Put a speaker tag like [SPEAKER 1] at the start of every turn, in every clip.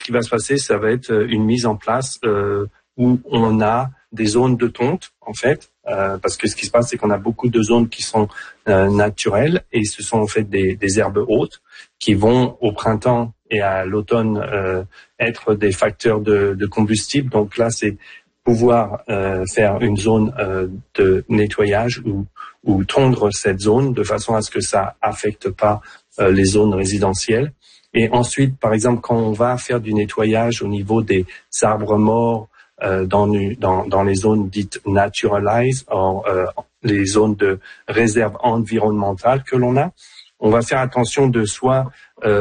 [SPEAKER 1] Ce qui va se passer, ça va être une mise en place où on a des zones de tonte, en fait, parce que ce qui se passe, c'est qu'on a beaucoup de zones qui sont naturelles et ce sont en fait des herbes hautes qui vont au printemps et à l'automne être des facteurs de combustible. Donc là, c'est pouvoir faire une zone de nettoyage ou tondre cette zone de façon à ce que ça affecte pas les zones résidentielles. Et ensuite, par exemple, quand on va faire du nettoyage au niveau des arbres morts dans les zones dites naturalized, les zones de réserve environnementale que l'on a, on va faire attention de soit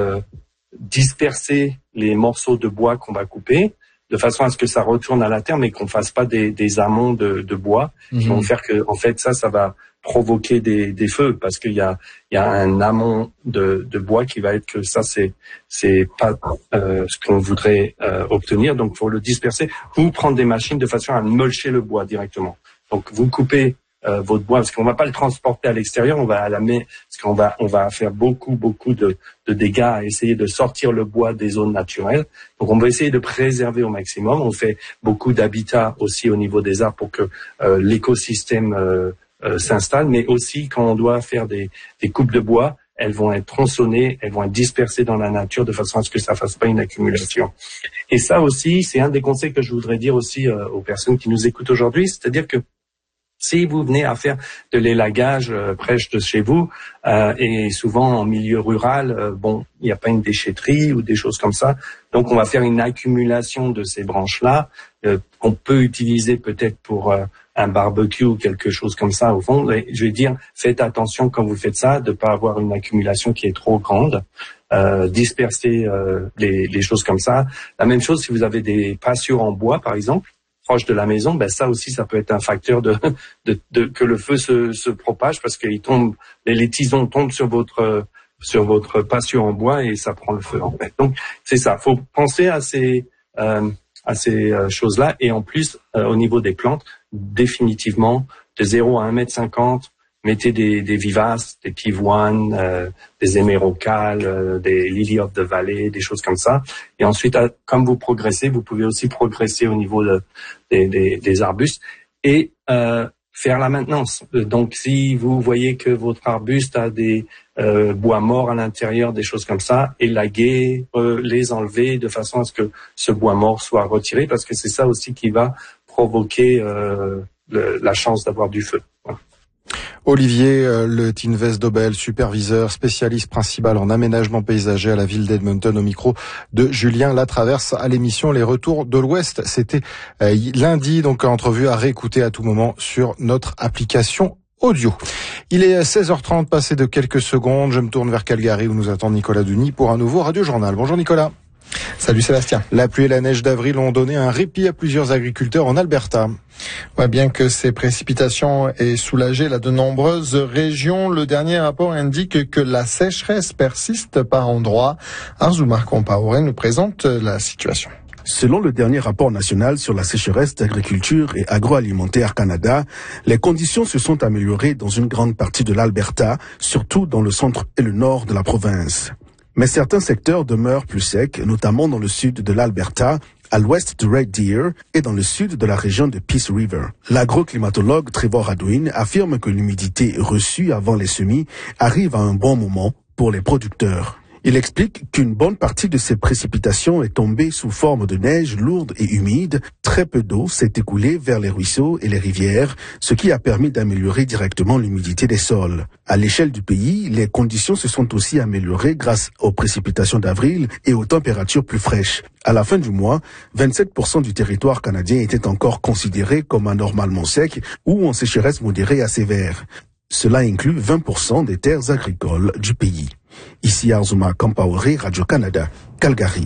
[SPEAKER 1] disperser les morceaux de bois qu'on va couper, de façon à ce que ça retourne à la terre, mais qu'on fasse pas des amont de bois qui vont faire que, en fait, ça va provoquer des feux, parce qu'il y a un amont de bois qui va être que ça, c'est pas ce qu'on voudrait obtenir. Donc, faut le disperser ou prendre des machines de façon à mulcher le bois directement. Donc, vous coupez votre bois, parce qu'on va pas le transporter à l'extérieur, on va parce qu'on va faire beaucoup de dégâts à essayer de sortir le bois des zones naturelles. Donc on va essayer de préserver au maximum. On fait beaucoup d'habitats aussi au niveau des arbres pour que l'écosystème s'installe, mais aussi quand on doit faire des coupes de bois, elles vont être tronçonnées, elles vont être dispersées dans la nature de façon à ce que ça fasse pas une accumulation. Et ça aussi, c'est un des conseils que je voudrais dire aussi aux personnes qui nous écoutent aujourd'hui, c'est-à-dire que si vous venez à faire de l'élagage près de chez vous, et souvent en milieu rural, il n'y a pas une déchetterie ou des choses comme ça, donc on va faire une accumulation de ces branches-là qu'on peut utiliser peut-être pour un barbecue ou quelque chose comme ça au fond. Et je vais dire, faites attention quand vous faites ça, de pas avoir une accumulation qui est trop grande. Disperser les choses comme ça. La même chose si vous avez des pâtures en bois, par exemple, proche de la maison, ça aussi, ça peut être un facteur que le feu se propage, parce qu'il tombe, les tisons tombent sur votre pâture en bois et ça prend le feu, en fait. Donc, c'est ça. Faut penser à ces choses-là. Et en plus, au niveau des plantes, définitivement, de 0 à 1,50 m, mettez des vivaces, des pivoines, des émérocales, des lily of the valley, des choses comme ça. Et ensuite, comme vous progressez, vous pouvez aussi progresser au niveau des arbustes et faire la maintenance. Donc, si vous voyez que votre arbuste a des bois morts à l'intérieur, des choses comme ça, élaguer, les enlever de façon à ce que ce bois mort soit retiré, parce que c'est ça aussi qui va provoquer la chance d'avoir du feu. Voilà.
[SPEAKER 2] Olivier Le Tinvest Dobel, superviseur, spécialiste principal en aménagement paysager à la ville d'Edmonton, au micro de Julien Latraverse à l'émission Les Retours de l'Ouest. C'était lundi, donc entrevue à réécouter à tout moment sur notre application audio. Il est 16h30, passé de quelques secondes. Je me tourne vers Calgary où nous attend Nicolas Denis pour un nouveau Radio Journal. Bonjour Nicolas.
[SPEAKER 3] Salut Sébastien.
[SPEAKER 2] La pluie et la neige d'avril ont donné un répit à plusieurs agriculteurs en Alberta.
[SPEAKER 3] Ouais, bien que ces précipitations aient soulagé de nombreuses régions, le dernier rapport indique que la sécheresse persiste par endroits. Arzoumar Compaoré nous présente la situation.
[SPEAKER 4] Selon le dernier rapport national sur la sécheresse d'agriculture et agroalimentaire Canada, les conditions se sont améliorées dans une grande partie de l'Alberta, surtout dans le centre et le nord de la province. Mais certains secteurs demeurent plus secs, notamment dans le sud de l'Alberta, à l'ouest de Red Deer et dans le sud de la région de Peace River. L'agroclimatologue Trevor Hadwin affirme que l'humidité reçue avant les semis arrive à un bon moment pour les producteurs. Il explique qu'une bonne partie de ces précipitations est tombée sous forme de neige lourde et humide. Très peu d'eau s'est écoulée vers les ruisseaux et les rivières, ce qui a permis d'améliorer directement l'humidité des sols. À l'échelle du pays, les conditions se sont aussi améliorées grâce aux précipitations d'avril et aux températures plus fraîches. À la fin du mois, 27% du territoire canadien était encore considéré comme anormalement sec ou en sécheresse modérée à sévère. Cela inclut 20% des terres agricoles du pays. Ici Arzoumar Compaoré, Radio-Canada, Calgary.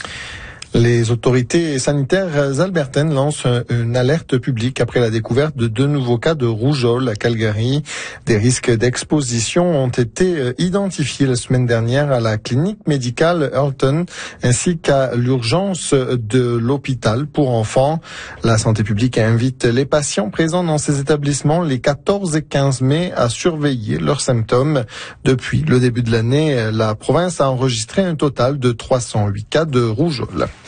[SPEAKER 3] Les autorités sanitaires albertaines lancent une alerte publique après la découverte de 2 nouveaux cas de rougeole à Calgary. Des risques d'exposition ont été identifiés la semaine dernière à la clinique médicale Earlton ainsi qu'à l'urgence de l'hôpital pour enfants. La santé publique invite les patients présents dans ces établissements les 14 et 15 mai à surveiller leurs symptômes. Depuis le début de l'année, la province a enregistré un total de 308 cas de rougeole.